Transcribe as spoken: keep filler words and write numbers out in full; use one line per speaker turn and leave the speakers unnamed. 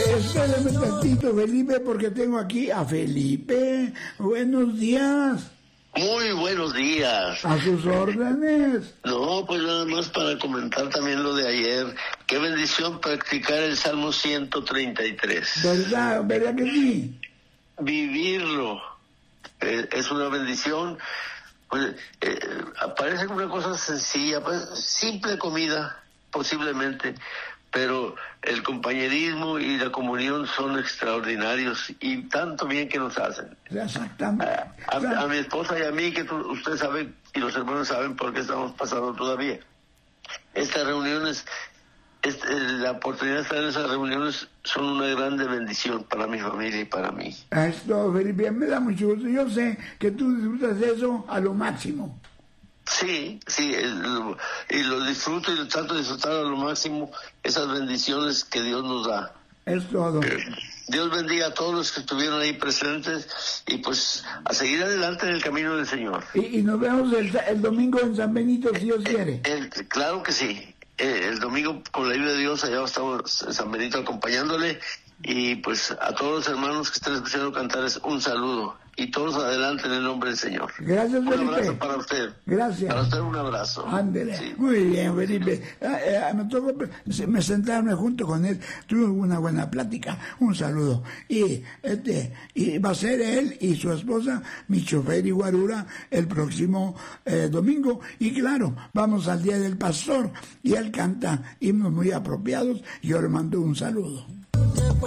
espérame tantito, Felipe, porque tengo aquí a Felipe. Buenos días.
Muy buenos días.
A sus órdenes.
No, pues nada más para comentar también lo de ayer. Qué bendición practicar el Salmo ciento treinta y tres.
¿Verdad? ¿Verdad que sí?
Vivirlo eh, es una bendición. Pues, eh, parece una cosa sencilla, pues, simple comida, posiblemente, pero el compañerismo y la comunión son extraordinarios y tanto bien que nos hacen.
Exactamente.
A, a, a mi esposa y a mí, que tú, ustedes saben y los hermanos saben por qué estamos pasando todavía. Estas reuniones, este, la oportunidad de estar en esas reuniones son una grande bendición para mi familia y para mí.
Esto, Felipe, me da mucho gusto. Yo sé que tú disfrutas de eso a lo máximo.
Sí, sí, el, y lo disfruto y trato de disfrutar a lo máximo esas bendiciones que Dios nos da.
Es todo.
Dios bendiga a todos los que estuvieron ahí presentes y pues a seguir adelante en el camino del Señor.
Y, y nos vemos el, el domingo en San Benito, si Dios quiere.
El, el, claro que sí. El, el domingo, con la ayuda de Dios, allá estamos en San Benito acompañándole. Y pues a todos los hermanos que están escuchando cantares, un saludo. Y todos adelante en el nombre del Señor.
Gracias, Felipe.
Un abrazo para usted.
Gracias.
Para usted un abrazo.
Ándele. Sí. Muy bien, Felipe. Eh, eh, me tocó, me sentarme junto con él. Tuve una buena plática. Un saludo. Y este y va a ser él y su esposa, mi chofer y guarura, el próximo eh, domingo. Y claro, vamos al Día del Pastor. Y él canta himnos muy apropiados. Y yo le mando un saludo.